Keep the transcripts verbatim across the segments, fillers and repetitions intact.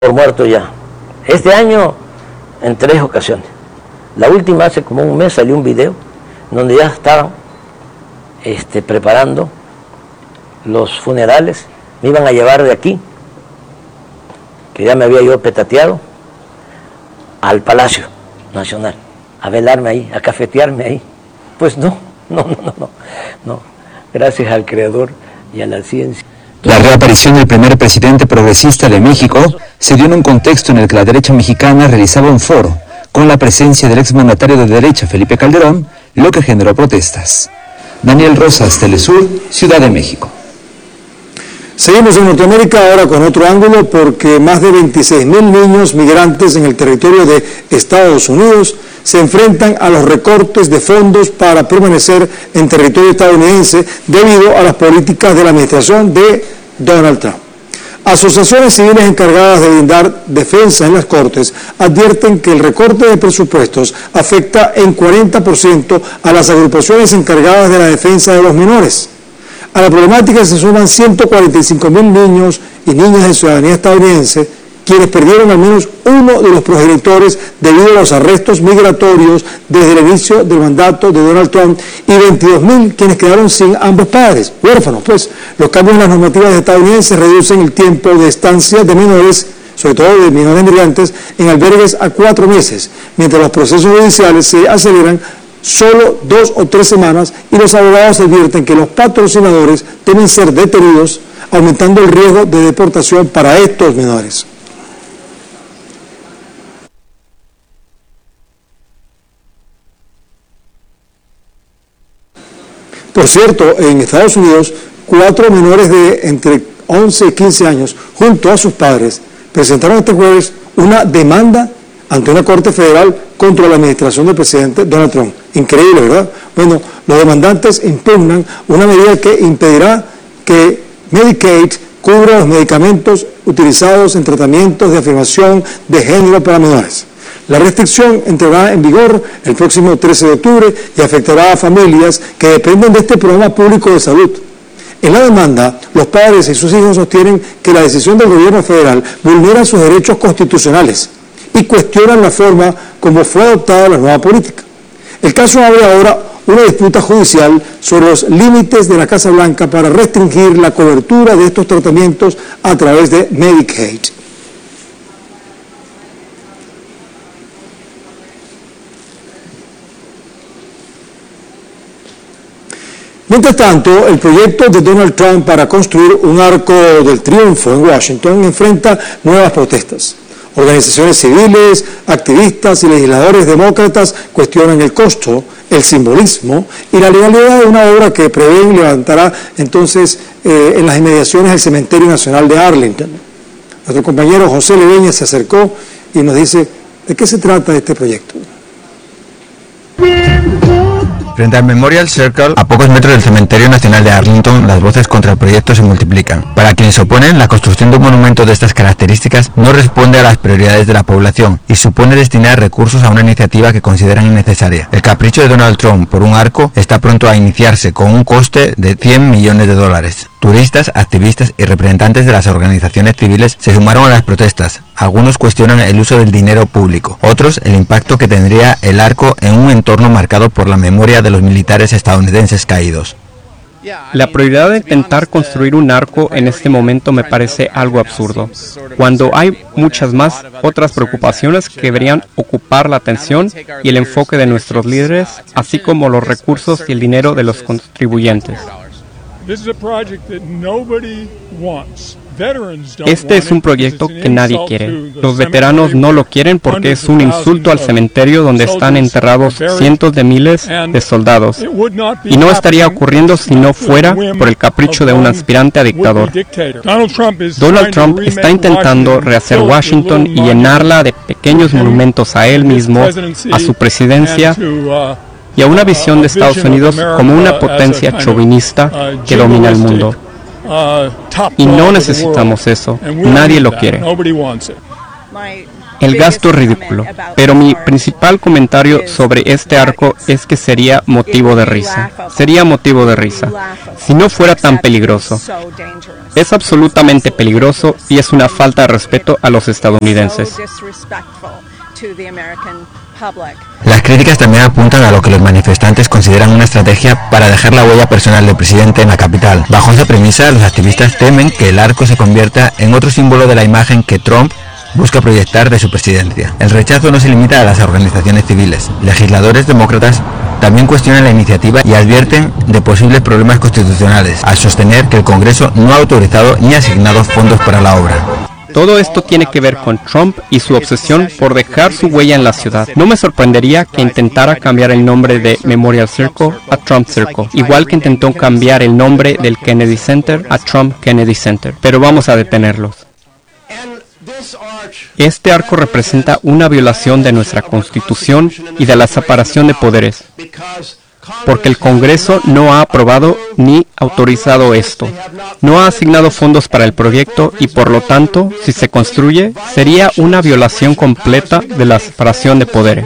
por muerto ya. Este año en tres ocasiones. La última hace como un mes salió un video donde ya estaban este, preparando los funerales. Me iban a llevar de aquí, que ya me había yo petateado, al Palacio Nacional, a velarme ahí, a cafetearme ahí. Pues no, no, no, no, no, no. Gracias al Creador y a la ciencia. La reaparición del primer presidente progresista de México se dio en un contexto en el que la derecha mexicana realizaba un foro con la presencia del exmandatario de derecha Felipe Calderón, lo que generó protestas. Daniel Rosas, Telesur, Ciudad de México. Seguimos en Norteamérica ahora con otro ángulo, porque más de veintiséis mil niños migrantes en el territorio de Estados Unidos se enfrentan a los recortes de fondos para permanecer en territorio estadounidense debido a las políticas de la administración de Donald Trump. Asociaciones civiles encargadas de brindar defensa en las cortes advierten que el recorte de presupuestos afecta en cuarenta por ciento a las agrupaciones encargadas de la defensa de los menores. A la problemática se suman ciento cuarenta y cinco mil niños y niñas de ciudadanía estadounidense quienes perdieron al menos uno de los progenitores debido a los arrestos migratorios desde el inicio del mandato de Donald Trump, y veintidós mil quienes quedaron sin ambos padres, huérfanos. Pues los cambios en las normativas estadounidenses reducen el tiempo de estancia de menores, sobre todo de menores migrantes, en albergues a cuatro meses, mientras los procesos judiciales se aceleran solo dos o tres semanas, y los abogados advierten que los patrocinadores deben ser detenidos, aumentando el riesgo de deportación para estos menores. Por cierto, en Estados Unidos, cuatro menores de entre once y quince años, junto a sus padres, presentaron este jueves una demanda ante una corte federal contra la administración del presidente Donald Trump. Increíble, ¿verdad? Bueno, los demandantes impugnan una medida que impedirá que Medicaid cubra los medicamentos utilizados en tratamientos de afirmación de género para menores. La restricción entrará en vigor el próximo trece de octubre y afectará a familias que dependen de este programa público de salud. En la demanda, los padres y sus hijos sostienen que la decisión del gobierno federal vulnera sus derechos constitucionales y cuestionan la forma como fue adoptada la nueva política. El caso abre ahora una disputa judicial sobre los límites de la Casa Blanca para restringir la cobertura de estos tratamientos a través de Medicaid. Mientras tanto, el proyecto de Donald Trump para construir un arco del triunfo en Washington enfrenta nuevas protestas. Organizaciones civiles, activistas y legisladores demócratas cuestionan el costo, el simbolismo y la legalidad de una obra que prevén levantará entonces eh, en las inmediaciones del Cementerio Nacional de Arlington. Nuestro compañero José Leveña se acercó y nos dice de qué se trata este proyecto. Frente al Memorial Circle, a pocos metros del Cementerio Nacional de Arlington, las voces contra el proyecto se multiplican. Para quienes se oponen, la construcción de un monumento de estas características no responde a las prioridades de la población y supone destinar recursos a una iniciativa que consideran innecesaria. El capricho de Donald Trump por un arco está pronto a iniciarse con un coste de cien millones de dólares. Turistas, activistas y representantes de las organizaciones civiles se sumaron a las protestas. Algunos cuestionan el uso del dinero público, otros el impacto que tendría el arco en un entorno marcado por la memoria de los militares estadounidenses caídos. La prioridad de intentar construir un arco en este momento me parece algo absurdo, cuando hay muchas más otras preocupaciones que deberían ocupar la atención y el enfoque de nuestros líderes, así como los recursos y el dinero de los contribuyentes. Este es un proyecto que nadie quiere. Los veteranos no lo quieren porque es un insulto al cementerio donde están enterrados cientos de miles de soldados. Y no estaría ocurriendo si no fuera por el capricho de un aspirante a dictador. Donald Trump está intentando rehacer Washington y llenarla de pequeños monumentos a él mismo, a su presidencia y a una visión de Estados Unidos como una potencia chauvinista que domina el mundo. Y no necesitamos eso, nadie lo quiere. El gasto es ridículo, pero mi principal comentario sobre este arco es que sería motivo de risa. Sería motivo de risa, si no fuera tan peligroso. Es absolutamente peligroso y es una falta de respeto a los estadounidenses. Las críticas también apuntan a lo que los manifestantes consideran una estrategia para dejar la huella personal del presidente en la capital. Bajo esa premisa, los activistas temen que el arco se convierta en otro símbolo de la imagen que Trump busca proyectar de su presidencia. El rechazo no se limita a las organizaciones civiles. Legisladores demócratas también cuestionan la iniciativa y advierten de posibles problemas constitucionales, al sostener que el Congreso no ha autorizado ni asignado fondos para la obra. Todo esto tiene que ver con Trump y su obsesión por dejar su huella en la ciudad. No me sorprendería que intentara cambiar el nombre de Memorial Circle a Trump Circle, igual que intentó cambiar el nombre del Kennedy Center a Trump Kennedy Center. Pero vamos a detenerlos. Este arco representa una violación de nuestra Constitución y de la separación de poderes, porque el Congreso no ha aprobado ni autorizado esto. No ha asignado fondos para el proyecto y, por lo tanto, si se construye, sería una violación completa de la separación de poderes.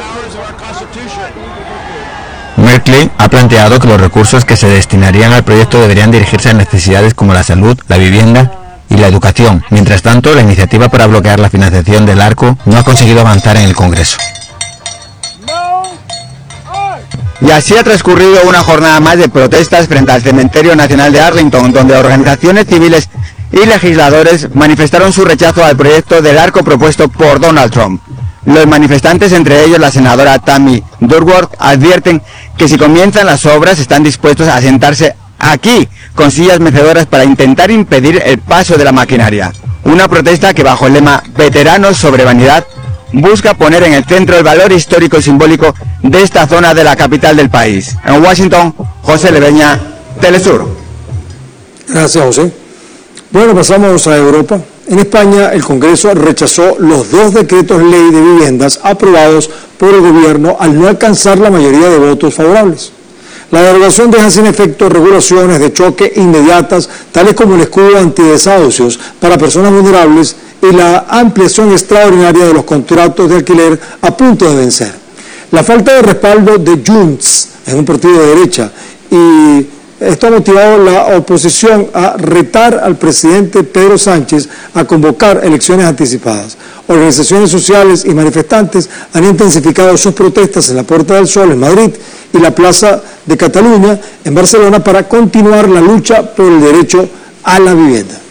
Merkley ha planteado que los recursos que se destinarían al proyecto deberían dirigirse a necesidades como la salud, la vivienda y la educación. Mientras tanto, la iniciativa para bloquear la financiación del arco no ha conseguido avanzar en el Congreso. Y así ha transcurrido una jornada más de protestas frente al Cementerio Nacional de Arlington, donde organizaciones civiles y legisladores manifestaron su rechazo al proyecto del arco propuesto por Donald Trump. Los manifestantes, entre ellos la senadora Tammy Duckworth, advierten que si comienzan las obras están dispuestos a sentarse aquí con sillas mecedoras para intentar impedir el paso de la maquinaria. Una protesta que, bajo el lema Veteranos sobre Vanidad, busca poner en el centro el valor histórico y simbólico de esta zona de la capital del país. En Washington, José Leveña, Telesur. Gracias, José. Bueno, pasamos a Europa. En España, el Congreso rechazó los dos decretos ley de viviendas aprobados por el gobierno al no alcanzar la mayoría de votos favorables. La derogación deja sin efecto regulaciones de choque inmediatas, tales como el escudo antidesahucios para personas vulnerables y la ampliación extraordinaria de los contratos de alquiler a punto de vencer. La falta de respaldo de Junts, es un partido de derecha, y esto ha motivado la oposición a retar al presidente Pedro Sánchez a convocar elecciones anticipadas. Organizaciones sociales y manifestantes han intensificado sus protestas en la Puerta del Sol en Madrid y la Plaza de Cataluña en Barcelona para continuar la lucha por el derecho a la vivienda.